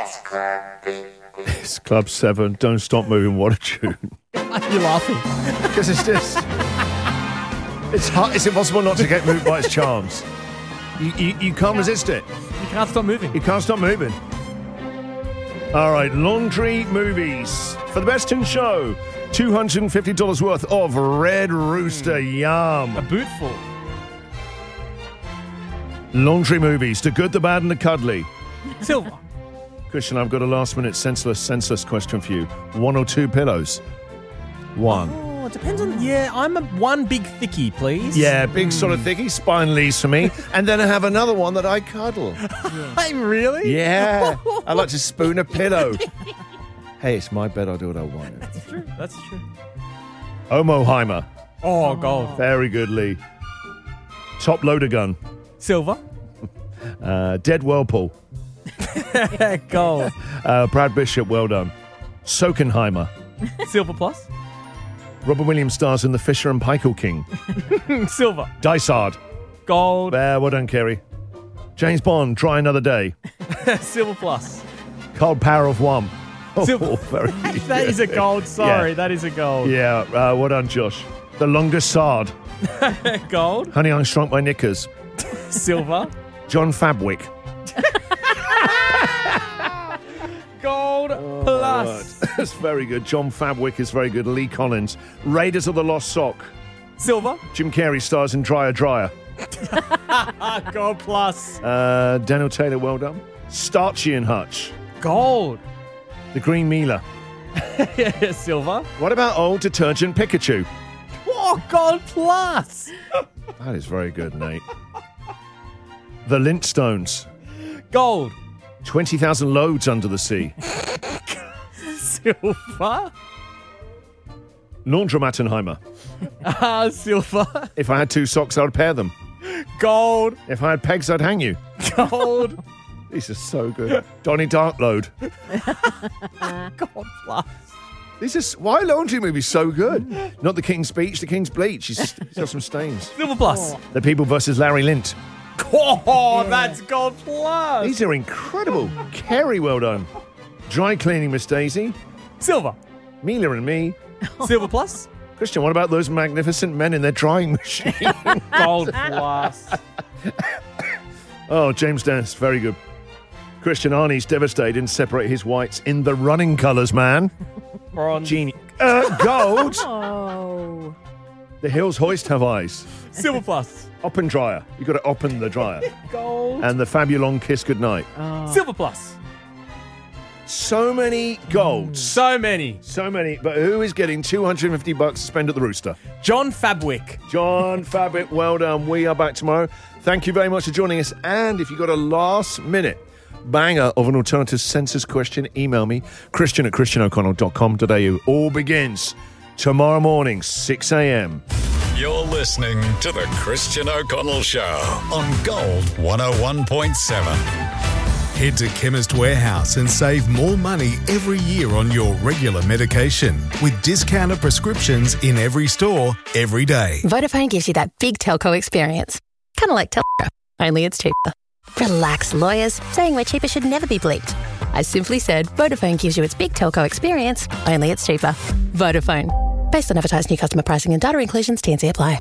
It's Club 7. Don't Stop Moving. What a tune. Why are you laughing? Because it's just... It's hard. It's impossible not to get moved by its charms. You can't resist it. You can't stop moving. You can't stop moving. All right, laundry movies. For the best in show, $250 worth of Red Rooster. Yum. A boot full. Laundry movies. The good, the bad, and the cuddly. Silver. Christian, I've got a last-minute senseless question for you. 1 or 2 pillows? 1. Oh, it depends on... Yeah, I'm a one big thickie, please. Yeah, big sort of thickie, spine leaves for me. And then I have another one that I cuddle. Hey, really? Yeah. I like to spoon a pillow. Hey, it's my bed. I'll do what I want. That's true. That's true. Omoheimer. Oh, gold. Very good, Lee. Top loader gun. Silver. Dead Whirlpool. Gold. Brad Bishop, well done. Sokenheimer. Silver plus. Robin Williams stars in The Fisher and Paykel King. Silver. Dysart. Gold. Well done, Kerry. James Bond, Try Another Day. Silver plus. Cold Power of One. Silver. Very That is a gold. Sorry, Yeah. that is a gold. Yeah, well done, Josh. The Longest Sard. Gold. Honey, I Shrunk My Knickers. Silver. John Fabwick. Gold plus. That's very good. John Fabwick is very good. Lee Collins. Raiders of the Lost Sock. Silver. Jim Carrey stars in Dryer. Gold plus. Daniel Taylor, well done. Starchy and Hutch. Gold. The Green Mealer. Silver. What about Old Detergent Pikachu? Oh, gold plus. That is very good, Nate. The Lintstones. Gold. 20,000 Loads Under the Sea. Silver. Laundromatenheimer. Silver. If I had 2 socks, I would pair them. Gold. If I had pegs, I'd hang you. Gold. These are so good. Donnie Darkload. Gold plus. Why are laundry movies so good? Not The King's Speech, The King's Bleach. He's got some stains. Silver plus. The People versus Larry Lint. Oh, that's gold plus. These are incredible. Kerry, well done. Dry Cleaning, Miss Daisy. Silver. Mila and Me. Silver plus. Christian, what about those magnificent men in their drying machine? Gold plus. Oh, James Dennis, very good. Christian, Arnie's devastated and separate his whites in The Running Colours, man. Bronze. Genie. Gold. Oh. The Hills Hoist have eyes. Silver plus. Oppen dryer. You got to open the dryer. Gold. And the Fabulon Kiss Goodnight. Silver plus. So many golds. So many. So many. But who is getting $250 to spend at the Rooster? John Fabwick. John Fabwick, well done. We are back tomorrow. Thank you very much for joining us. And if you've got a last-minute banger of an alternative census question, email me, christian@christianoconnell.com.au. It all begins tomorrow morning, 6 a.m. You're listening to The Christian O'Connell Show on Gold 101.7. Head to Chemist Warehouse and save more money every year on your regular medication with discounted prescriptions in every store, every day. Vodafone gives you that big telco experience. Kind of like Telstra, only it's cheaper. Relax, lawyers. Saying we're cheaper should never be bleeped. I simply said Vodafone gives you its big telco experience, only it's cheaper. Vodafone. Based on advertised new customer pricing and data inclusions, T&C apply.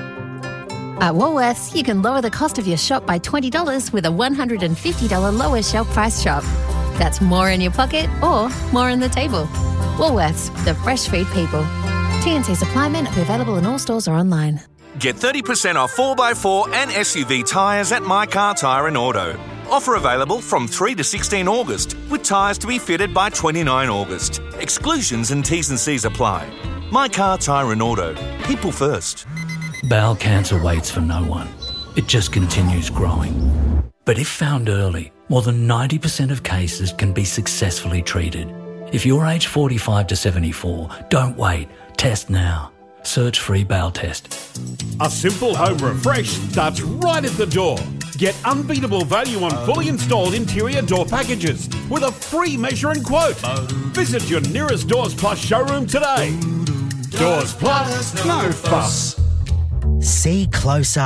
At Woolworths, you can lower the cost of your shop by $20 with a $150 lower shelf price shop. That's more in your pocket or more on the table. Woolworths, the fresh food people. T&C supply may not be available in all stores or online. Get 30% off 4x4 and SUV tyres at My Car Tyre and Auto. Offer available from 3 to 16 August, with tyres to be fitted by 29 August. Exclusions and T's and C's apply. My Car Tyre and Auto. People first. Bowel cancer waits for no one. It just continues growing. But if found early, more than 90% of cases can be successfully treated. If you're aged 45 to 74, don't wait. Test now. Search free bowel test. A simple home refresh starts right at the door. Get unbeatable value on fully installed interior door packages with a free measure and quote. Visit your nearest Doors Plus showroom today. Doors Plus, no fuss. See close up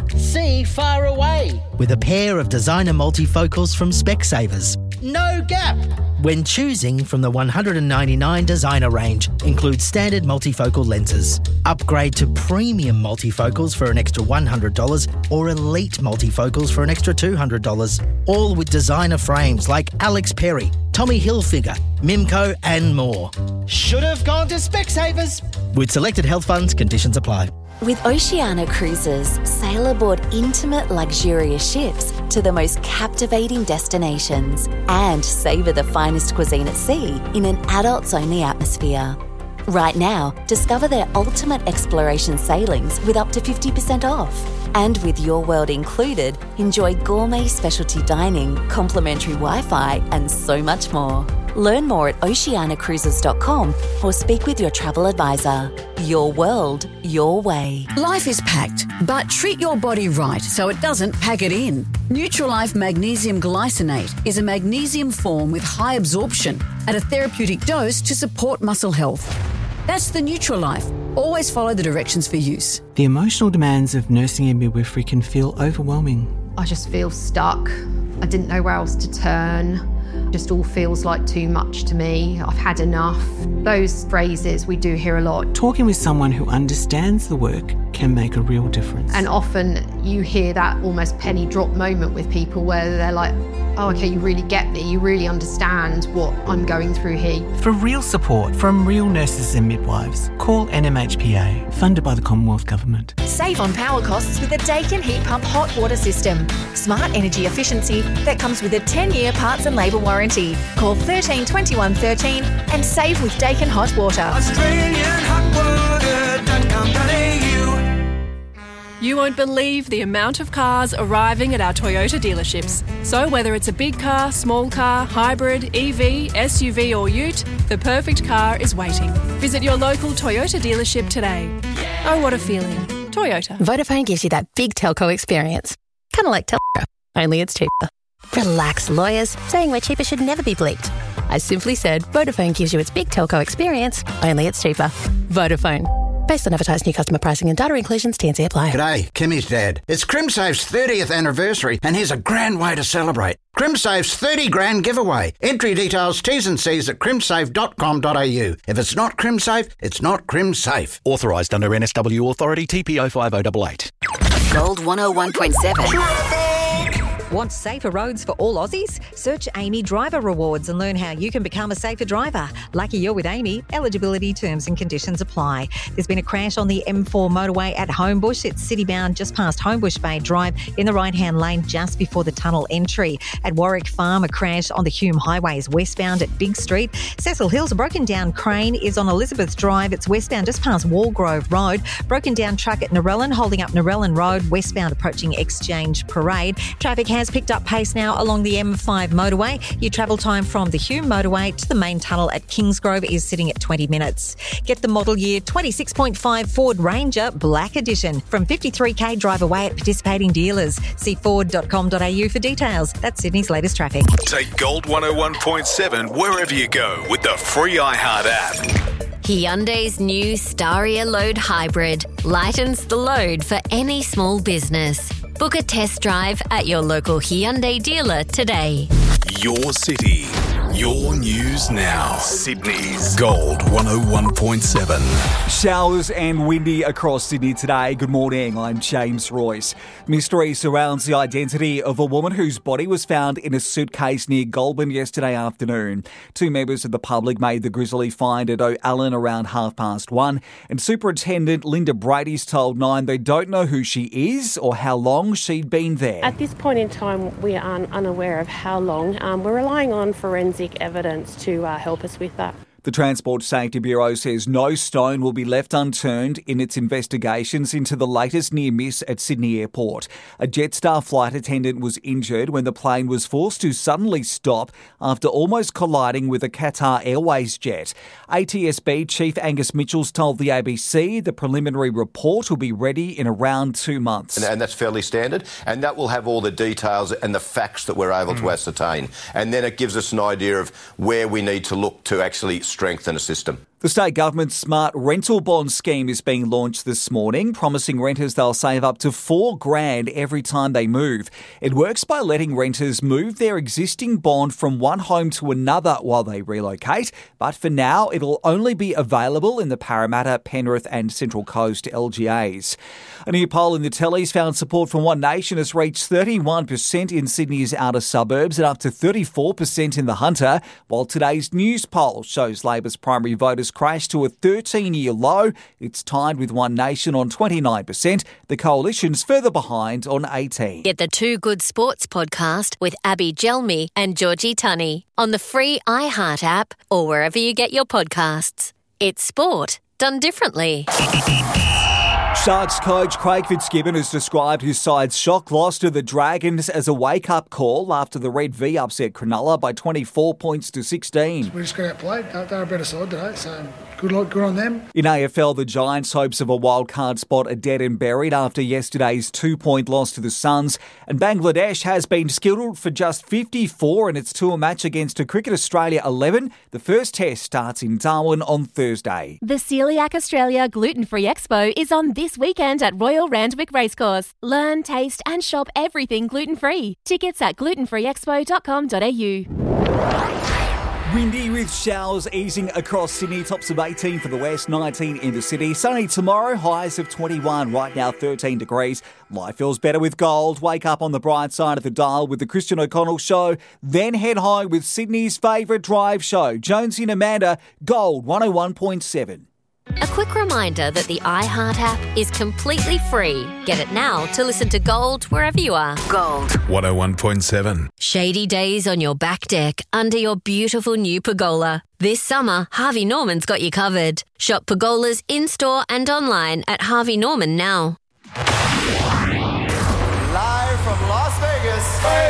See far away with a pair of designer multifocals from Specsavers. No gap when choosing from the 199 designer range. Includes standard multifocal lenses. Upgrade to premium multifocals for an extra $100 or elite multifocals for an extra $200. All with designer frames like Alex Perry, Tommy Hilfiger, Mimco and more. Should have gone to Specsavers. With selected health funds, conditions apply. With Oceania Cruises, sail aboard intimate, luxurious ships to the most captivating destinations and savour the finest cuisine at sea in an adults-only atmosphere. Right now, discover their ultimate exploration sailings with up to 50% off. And with Your World included, enjoy gourmet specialty dining, complimentary Wi-Fi and so much more. Learn more at oceanacruises.com or speak with your travel advisor. Your world, your way. Life is packed, but treat your body right so it doesn't pack it in. Nutrilife Magnesium Glycinate is a magnesium form with high absorption at a therapeutic dose to support muscle health. That's the Nutrilife. Always follow the directions for use. The emotional demands of nursing and midwifery can feel overwhelming. I just feel stuck. I didn't know where else to turn. Just all feels like too much to me. I've had enough. Those phrases we do hear a lot. Talking with someone who understands the work can make a real difference. And often you hear that almost penny drop moment with people where they're like, oh, okay, you really get me. You really understand what I'm going through here. For real support from real nurses and midwives, call NMHPA, funded by the Commonwealth Government. Save on power costs with the Dakin Heat Pump Hot Water System. Smart energy efficiency that comes with a 10-year parts and labour warranty. Call 13 21 13 and save with Dakin Hot Water. AustralianHotWater.com.au. You won't believe the amount of cars arriving at our Toyota dealerships. So whether it's a big car, small car, hybrid, EV, SUV or ute, the perfect car is waiting. Visit your local Toyota dealership today. Oh, what a feeling. Toyota. Vodafone gives you that big telco experience. Kind of like Telstra, only it's cheaper. Relax, lawyers. Saying we're cheaper should never be bleeped. I simply said Vodafone gives you its big telco experience, only it's cheaper. Vodafone. Based on advertised new customer pricing and data inclusions, TNC apply. G'day, Kimmy's dad. It's CrimSafe's 30th anniversary and here's a grand way to celebrate. CrimSafe's 30 grand giveaway. Entry details, T's and C's at crimsafe.com.au. If it's not CrimSafe, it's not CrimSafe. Authorised under NSW Authority TPO 5088. Gold 101.7. Want safer roads for all Aussies? Search Amy Driver Rewards and learn how you can become a safer driver. Lucky you're with Amy. Eligibility, terms and conditions apply. There's been a crash on the M4 motorway at Homebush. It's city-bound just past Homebush Bay Drive in the right-hand lane just before the tunnel entry. At Warwick Farm, a crash on the Hume Highway is westbound at Big Street. Cecil Hills, a broken-down crane is on Elizabeth Drive. It's westbound just past Walgrove Road. Broken-down truck at Narellan, holding up Narellan Road, westbound approaching Exchange Parade. Traffic has picked up pace now along the M5 motorway. Your travel time from the Hume motorway to the main tunnel at Kingsgrove is sitting at 20 minutes. Get the model year 26.5 Ford Ranger Black Edition from 53k drive away at participating dealers. See ford.com.au for details. That's Sydney's latest traffic. Take Gold 101.7 wherever you go with the free iHeart app. Hyundai's new Staria Load Hybrid lightens the load for any small business. Book a test drive at your local Hyundai dealer today. Your city, your news now. Sydney's Gold 101.7. Showers and windy across Sydney today. Good morning, I'm James Royce. Mystery surrounds the identity of a woman whose body was found in a suitcase near Goulburn yesterday afternoon. Two members of the public made the grisly find at O'Allen around 1:30, and Superintendent Linda Brady's told Nine they don't know who she is or how long she'd been there. At this point in time, we are unaware of how long. We're relying on forensic evidence to help us with that. The Transport Safety Bureau says no stone will be left unturned in its investigations into the latest near miss at Sydney Airport. A Jetstar flight attendant was injured when the plane was forced to suddenly stop after almost colliding with a Qatar Airways jet. ATSB Chief Angus Mitchells told the ABC the preliminary report will be ready in around 2 months. And that's fairly standard, and that will have all the details and the facts that we're able to ascertain. And then it gives us an idea of where we need to look to actually strengthen a system. The state government's smart rental bond scheme is being launched this morning, promising renters they'll save up to $4,000 every time they move. It works by letting renters move their existing bond from one home to another while they relocate, but for now it'll only be available in the Parramatta, Penrith and Central Coast LGAs. A new poll in the tellies found support from One Nation has reached 31% in Sydney's outer suburbs and up to 34% in the Hunter, while today's news poll shows Labor's primary voters crashed to a 13-year low. It's tied with One Nation on 29%. The coalition's further behind on 18%. Get the Two Good Sports podcast with Abby Gelmi and Georgie Tunney on the free iHeart app or wherever you get your podcasts. It's sport done differently. Sharks coach Craig Fitzgibbon has described his side's shock loss to the Dragons as a wake-up call after the Red V upset Cronulla by 24 points to 16. We just got outplayed. They're a better side today, so good on them. In AFL, the Giants' hopes of a wildcard spot are dead and buried after yesterday's 2-point loss to the Suns, and Bangladesh has been skittled for just 54 in its tour match against a Cricket Australia 11. The first test starts in Darwin on Thursday. The Celiac Australia Gluten-Free Expo is on this weekend at Royal Randwick Racecourse. Learn, taste and shop everything gluten-free. Tickets at glutenfreeexpo.com.au. Windy with showers easing across Sydney. Tops of 18 for the west, 19 in the city. Sunny tomorrow, highs of 21. Right now, 13 degrees. Life feels better with gold. Wake up on the bright side of the dial with the Christian O'Connell Show. Then head home with Sydney's favourite drive show, Jonesy and Amanda, Gold 101.7. A quick reminder that the iHeart app is completely free. Get it now to listen to Gold wherever you are. Gold 101.7. Shady days on your back deck under your beautiful new pergola. This summer, Harvey Norman's got you covered. Shop pergolas in-store and online at Harvey Norman now. Live from Las Vegas.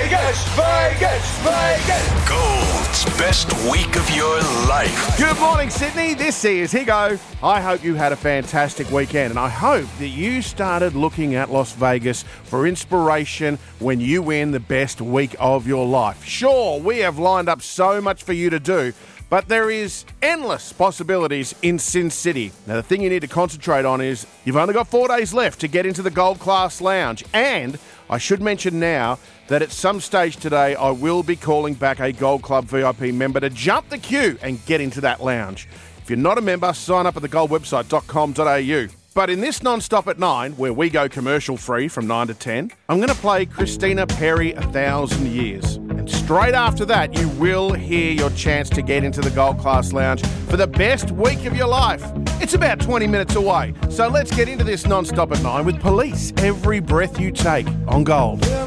Vegas. Gold's best week of your life. Good morning, Sydney. This is Higo. I hope you had a fantastic weekend, and I hope that you started looking at Las Vegas for inspiration when you win the best week of your life. Sure, we have lined up so much for you to do, but there is endless possibilities in Sin City. Now, the thing you need to concentrate on is you've only got 4 days left to get into the Gold Class Lounge. And I should mention now that at some stage today, I will be calling back a Gold Club VIP member to jump the queue and get into that lounge. If you're not a member, sign up at thegoldwebsite.com.au. But in this Non-Stop at 9, where we go commercial-free from 9 to 10, I'm going to play Christina Perri, 1,000 Years. And straight after that, you will hear your chance to get into the Gold Class Lounge for the best week of your life. It's about 20 minutes away. So let's get into this Non-Stop at 9 with Police. Every breath you take on Gold.